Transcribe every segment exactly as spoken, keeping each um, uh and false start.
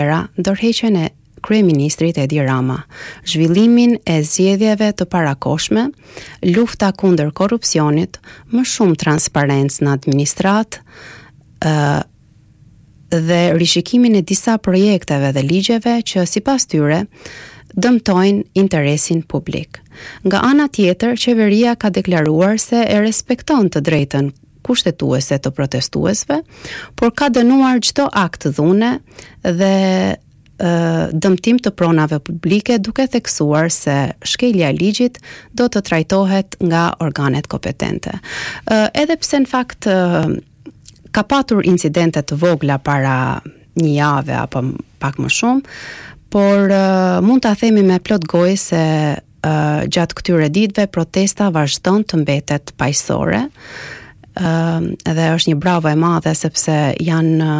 Ndërheqjen e kryeministrit Edi Rama, zhvillimin e zgjedhjeve të parakohshme, lufta kundër korrupsionit, më shumë transparencë në administratë, ë dhe rishikimin e disa projekteve dhe ligjeve që sipas tyre dëmtojnë interesin publik. Nga ana tjetër, qeveria ka deklaruar se e respekton të drejtën kushtetuese të protestuesve, por ka dënuar çdo akt dhune dhe dëmtim të pronave publike, duke theksuar se shkelja e ligjit do të trajtohet nga organet kompetente. Edhe pse në fakt ka patur incidente të vogla para një jave apo pak më shumë, por mund ta themi me plot gojë se gjatë këtyre ditëve protesta vazhdon të mbetet paqësore. Edhe është një bravo e madhe sepse janë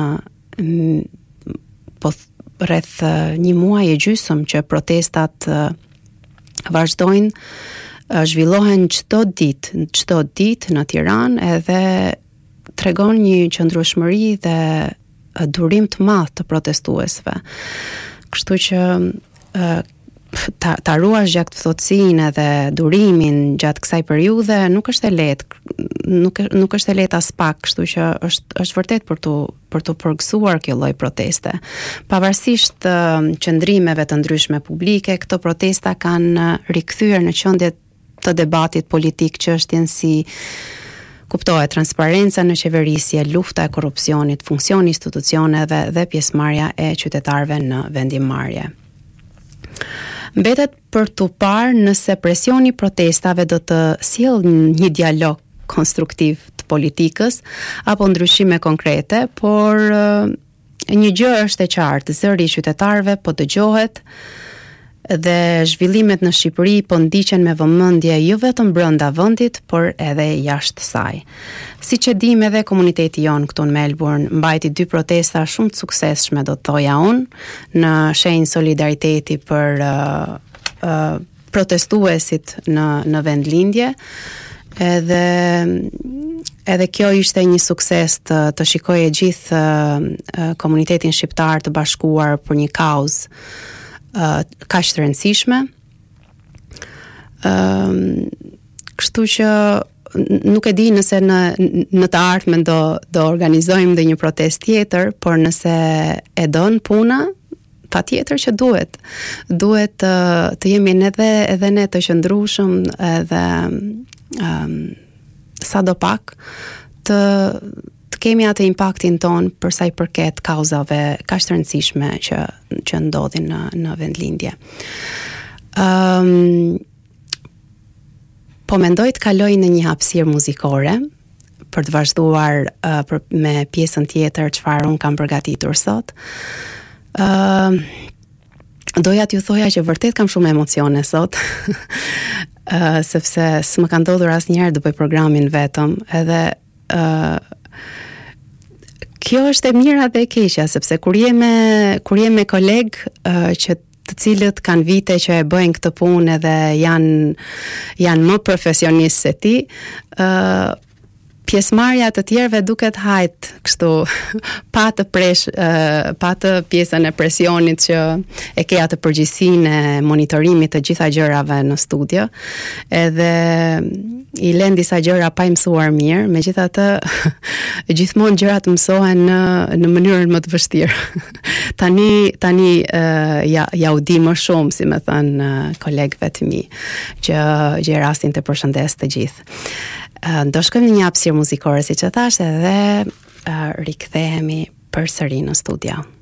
po rreth një muaj e gjysmë që protestat vazhdojnë, zhvillohen çdo ditë, çdo ditë në Tiranë, edhe tregon një qëndrueshmëri dhe durim të madh të protestuesve. Kështu që ta, ta ruash gjatë ftohtësinë edhe durimin gjatë kësaj periudhe nuk është e lehtë, nuk nuk është e lehtë as pak, kështu që është është vërtet për tu për të përgësuar kjo lloj proteste. Pavarësisht uh, qëndrimeve të ndryshme publike, këto protesta kanë rikthyer në qendje të debatit politik çështjen si kuptohet transparenca në qeverisje, lufta e korrupsionit, funksioni i institucioneve dhe pjesëmarrja e qytetarëve në vendimmarrje. Mbetet për të parë nëse presioni protestave do të sjellë një dialog konstruktiv të politikës apo ndryshime konkrete, por një gjë është e qartë, zëri i qytetarëve po dëgjohet dhe zhvillimet në Shqipëri po ndiqen me vëmendje jo vetëm brenda vendit, por edhe jashtë saj. Siç e dim, edhe komuniteti jon këtu në Melbourne mbajti dy protesta shumë të suksesshme, do të thoja unë, në shenjë solidariteti për uh, uh, protestuesit në në vendlindje. Edhe edhe kjo ishte një sukses të, të shikojë gjithë uh, komunitetin shqiptar të bashkuar për një kauzë uh, kaq të rëndësishme. Ëm uh, kështu që nuk e di nëse në në të ardhmen do do organizojmë dhe një protestë tjetër, por nëse e don puna, patjetër që duhet. Duhet të, të jemi edhe edhe ne të qëndrueshëm edhe um, sa do pak të, të kemi atë impaktin ton për sa i përket kauzave kaq të rëndësishme që që ndodhin në në vendlindje. Um, po mendoj të kaloj në një hapësirë muzikore për të vazhduar uh, për, me pjesën tjetër çfarë un kam përgatitur sot. Uh, doja t'ju thoja që vërtet kam shumë emocione sot. Uh, sepse s'më ka ndodhur asnjëherë të bëj programin vetëm, edhe uh, kjo është e mira dhe e keqja, sepse kur je me kur je me koleg uh, që të cilët kanë vite që e bëjnë këtë punë edhe janë janë më profesionistë se ti, uh, pjesëmarrja të tjerëve duket hajt kështu pa të presh uh, pa të pjesën e presionit që e ke atë përgjegjësinë e monitorimit të gjitha gjërave në studio, edhe i lën disa gjëra pa i mësuar mirë, megjithatë gjithmonë gjërat mësohen në në mënyrën më të vështirë. tani tani uh, ja ja u di më shumë, si më thën uh, kolegëve të mi, që gjej rastin të përshëndes të gjithë. Uh, do shkojmë në një hapësirë muzikore, siç e thash, edhe uh, rikthehemi përsëri në studio.